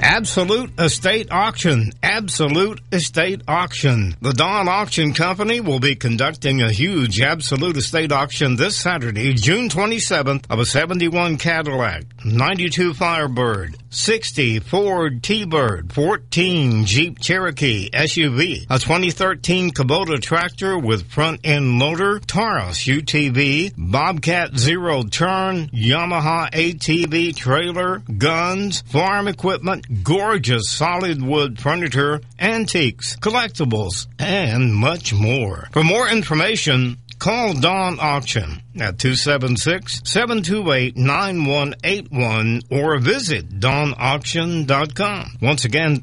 Absolute Estate Auction. Absolute Estate Auction. The Dawn Auction Company will be conducting a huge Absolute Estate Auction this Saturday, June 27th, of a 71 Cadillac, 92 Firebird, 60 Ford T-Bird, 14 Jeep Cherokee SUV, a 2013 Kubota tractor with front-end loader, Taurus UTV, Bobcat Zero Turn, Yamaha ATV trailer, guns, farm equipment, gorgeous solid wood furniture, antiques, collectibles, and much more. For more information, call Dawn Auction at 276-728-9181 or visit DawnAuction.com. Once again,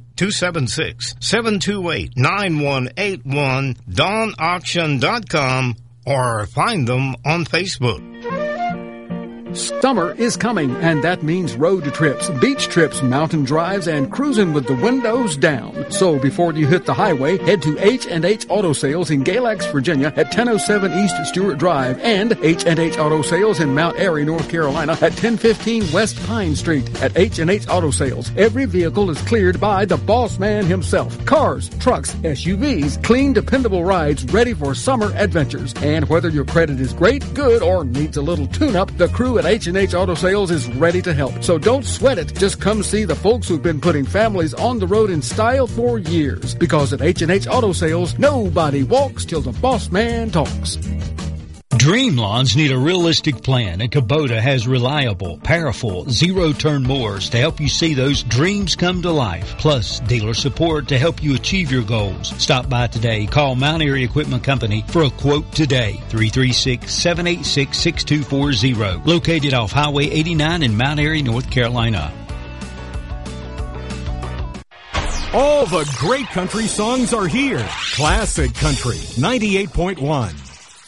276-728-9181, DawnAuction.com, or find them on Facebook. Summer is coming, and that means road trips, beach trips, mountain drives, and cruising with the windows down. So before you hit the highway, head to H&H Auto Sales in Galax, Virginia at 1007 East Stewart Drive and H&H Auto Sales in Mount Airy, North Carolina at 1015 West Pine Street. At H&H Auto Sales, every vehicle is cleared by the boss man himself. Cars, trucks, SUVs, clean, dependable rides ready for summer adventures. And whether your credit is great, good, or needs a little tune-up, the crew at H&H Auto Sales is ready to help. So don't sweat it. Just come see the folks who've been putting families on the road in style for years. Because at H&H Auto Sales, nobody walks till the boss man talks. Dream lawns need a realistic plan, and Kubota has reliable, powerful, zero-turn mowers to help you see those dreams come to life. Plus, dealer support to help you achieve your goals. Stop by today. Call Mount Airy Equipment Company for a quote today. 336-786-6240. Located off Highway 89 in Mount Airy, North Carolina. All the great country songs are here. Classic Country 98.1.